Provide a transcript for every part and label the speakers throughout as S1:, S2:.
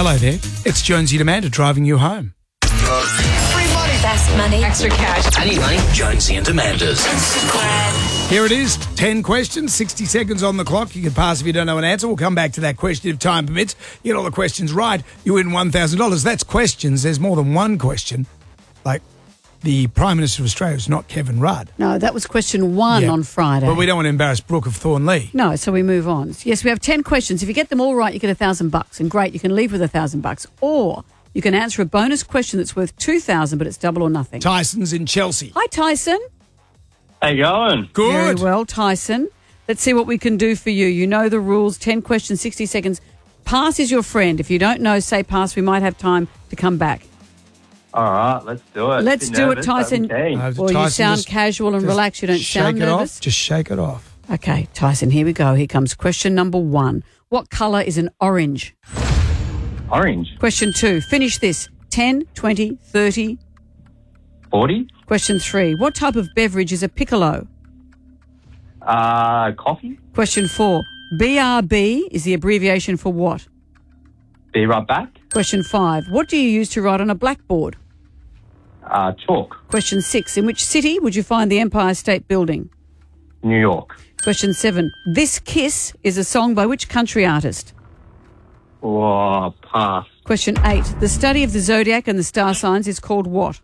S1: Hello there. It's Jonesy and Amanda driving you home.
S2: Free money.
S3: Fast money.
S2: Extra cash.
S4: Any money? Jonesy and Amanda's.
S1: Here it is. 10 questions, 60 seconds on the clock. You can pass if you don't know an answer. We'll come back to that question if time permits. You get all the questions right, you win $1,000. That's questions. There's more than one question. Like the Prime Minister of Australia is not Kevin Rudd.
S5: No, that was question 1 on Friday.
S1: But we don't want to embarrass Brooke of Thornlea.
S5: No, so we move on. Yes, we have 10 questions. If you get them all right, you get $1,000. And great, you can leave with $1,000. Or you can answer a bonus question that's worth $2,000, but it's double or nothing.
S1: Tyson's in Chelsea.
S5: Hi, Tyson.
S6: How you going?
S1: Good.
S5: Very well, Tyson. Let's see what we can do for you. You know the rules. 10 questions, 60 seconds. Pass is your friend. If you don't know, say pass. We might have time to come back.
S6: All right, let's do it.
S5: Let's do it, Tyson.
S6: Okay.
S5: Well, you sound casual and relaxed. You don't sound nervous.
S1: Just shake it off.
S5: Okay, Tyson, here we go. Here comes question number 1. What colour is an orange?
S6: Orange.
S5: Question 2. Finish this. 10, 20, 30.
S6: 40.
S5: Question 3. What type of beverage is a piccolo?
S6: Coffee.
S5: Question 4. BRB is the abbreviation for what?
S6: Be right back.
S5: Question 5. What do you use to write on a blackboard?
S6: Chalk.
S5: Question 6. In which city would you find the Empire State Building?
S6: New York.
S5: Question 7. This Kiss is a song by which country artist?
S6: Oh, pass.
S5: Question 8. The study of the zodiac and the star signs is called what?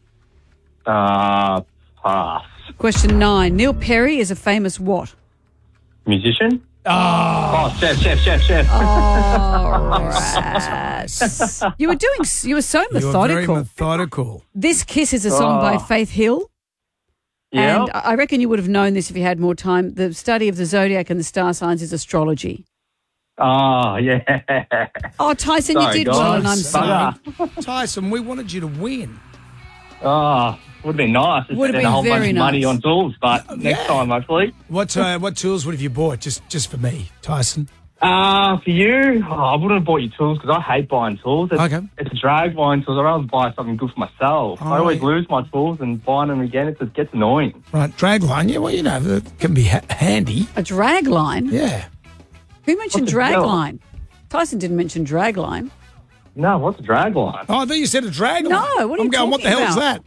S6: Pass.
S5: Question 9. Neil Perry is a famous what?
S6: Musician.
S1: Oh,
S6: Chef.
S5: All right. You were so methodical.
S1: You're very methodical.
S5: This Kiss is a song by Faith Hill.
S6: Yeah.
S5: And I reckon you would have known this if you had more time. The study of the zodiac and the star signs is astrology.
S6: Oh, yeah.
S5: Oh, Tyson,
S6: Sorry,
S5: you did
S6: guys.
S5: well, and I'm sorry.
S1: Tyson, we wanted you to win.
S6: Oh, would have been nice.
S5: Would have
S6: Spend
S5: been
S6: a whole
S5: very
S6: bunch of money
S5: nice.
S6: on tools, but next time, hopefully.
S1: What tools would have you bought? Just for me, Tyson.
S6: For you, I wouldn't have bought you tools because I hate buying tools. It's a drag buying tools. I'd rather buy something good for myself. I always lose my tools and buying them again, it gets annoying.
S1: Right, drag line. Yeah, well, you know, it can be handy.
S5: A drag line?
S1: Yeah.
S5: Who mentioned
S6: What's a
S5: drag
S6: deal?
S5: line? Tyson didn't mention drag line.
S6: No, what's a drag line?
S1: Oh, I thought you said a drag line.
S5: No, what are you
S1: I'm going, what the
S5: talking
S1: hell is that?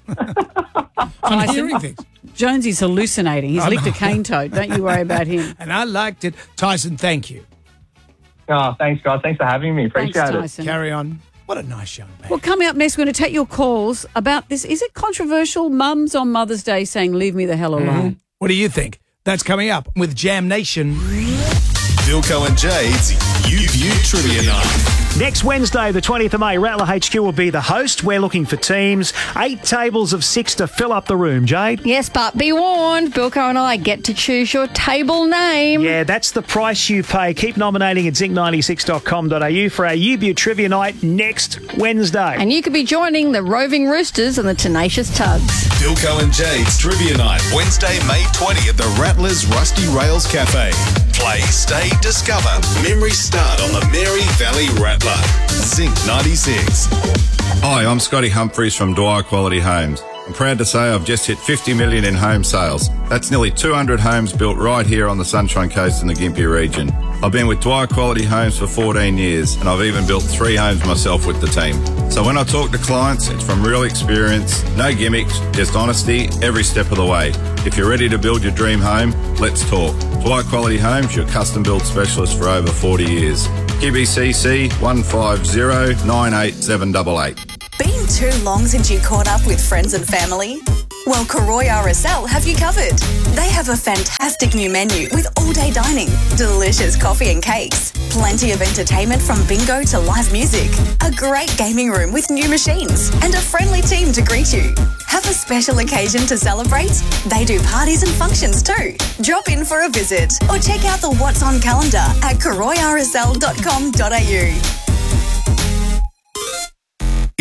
S1: I'm hearing things.
S5: Jonesy's hallucinating. He's licked a cane toad. Don't you worry about him.
S1: And I liked it. Tyson, thank you.
S6: Oh, thanks, guys. Thanks for having me.
S5: Thanks,
S6: Appreciate it.
S5: Tyson.
S1: Carry on. What a nice young man.
S5: Well, coming up next, we're going to take your calls about this. Is it controversial? Mums on Mother's Day saying, leave me the hell alone.
S1: What do you think? That's coming up with Jam Nation.
S7: Philco and Jade's You Trivia Night.
S8: Next Wednesday, the 20th of May, Rattler HQ will be the host. We're looking for teams. 8 tables of 6 to fill up the room, Jade.
S3: Yes, but be warned, Bilko and I get to choose your table name.
S8: Yeah, that's the price you pay. Keep nominating at zinc96.com.au for our UBU Trivia Night next Wednesday.
S3: And you could be joining the Roving Roosters and the Tenacious Tugs.
S7: Philco and Jade's Trivia Night, Wednesday, May 20 at the Rattlers Rusty Rails Cafe. Play, stay, discover. Memories start on the Mary Valley Rattler. Zinc 96.
S9: Hi, I'm Scotty Humphreys from Dwyer Quality Homes. I'm proud to say I've just hit 50 million in home sales. That's nearly 200 homes built right here on the Sunshine Coast in the Gympie region. I've been with Dwyer Quality Homes for 14 years and I've even built 3 homes myself with the team. So when I talk to clients, it's from real experience, no gimmicks, just honesty every step of the way. If you're ready to build your dream home, let's talk. Dwyer Quality Homes, your custom build specialist for over 40 years. QBCC 150 98788.
S10: Been too long since you caught up with friends and family? Well, Karoy RSL have you covered. They have a fantastic new menu with all-day dining, delicious coffee and cakes, plenty of entertainment from bingo to live music, a great gaming room with new machines, and a friendly team to greet you. Have a special occasion to celebrate? They do parties and functions too. Drop in for a visit or check out the What's On calendar at karoyrsl.com.au.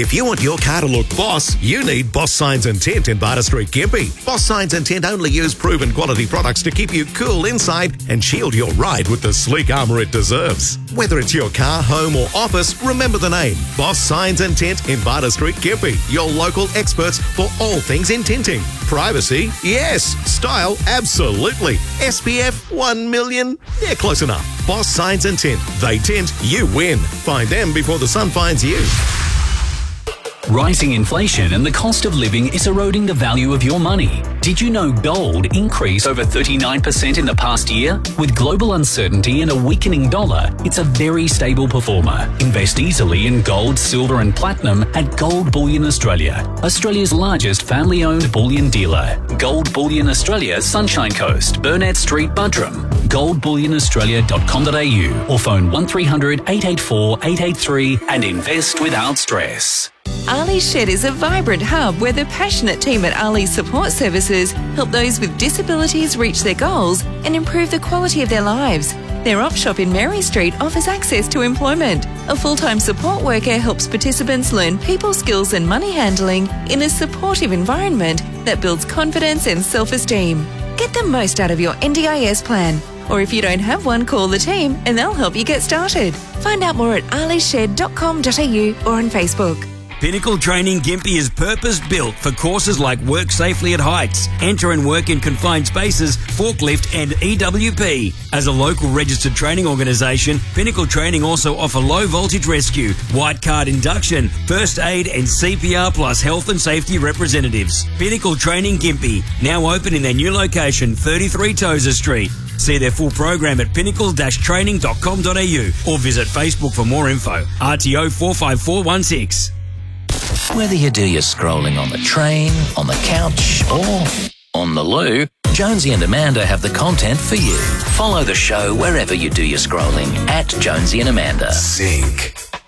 S11: If you want your car to look boss, you need Boss Signs and Tint in Barter Street, Gympie. Boss Signs and Tint only use proven quality products to keep you cool inside and shield your ride with the sleek armour it deserves. Whether it's your car, home or office, remember the name. Boss Signs and Tint in Barter Street, Gympie. Your local experts for all things in tinting. Privacy? Yes. Style? Absolutely. SPF? 1 million? Yeah, close enough. Boss Signs and Tint. They tint, you win. Find them before the sun finds you.
S4: Rising inflation and the cost of living is eroding the value of your money. Did you know gold increased over 39% in the past year? With global uncertainty and a weakening dollar, it's a very stable performer. Invest easily in gold, silver and platinum at Gold Bullion Australia, Australia's largest family-owned bullion dealer. Gold Bullion Australia, Sunshine Coast, Burnett Street, Buttram. goldbullionaustralia.com.au or phone 1300 884 883 and invest without stress.
S12: Ali's Shed is a vibrant hub where the passionate team at Ali Support Services help those with disabilities reach their goals and improve the quality of their lives. Their op shop in Mary Street offers access to employment. A full-time support worker helps participants learn people skills and money handling in a supportive environment that builds confidence and self-esteem. Get the most out of your NDIS plan. Or if you don't have one, call the team and they'll help you get started. Find out more at alished.com.au or on Facebook.
S13: Pinnacle Training Gympie is purpose-built for courses like Work Safely at Heights, Enter and Work in Confined Spaces, Forklift and EWP. As a local registered training organisation, Pinnacle Training also offer low voltage rescue, white card induction, first aid and CPR plus health and safety representatives. Pinnacle Training Gympie, now open in their new location, 33 Tozer Street. See their full program at pinnacle-training.com.au or visit Facebook for more info. RTO 45416.
S4: Whether you do your scrolling on the train, on the couch, or on the loo, Jonesy and Amanda have the content for you. Follow the show wherever you do your scrolling at Jonesy and Amanda.
S7: Sync.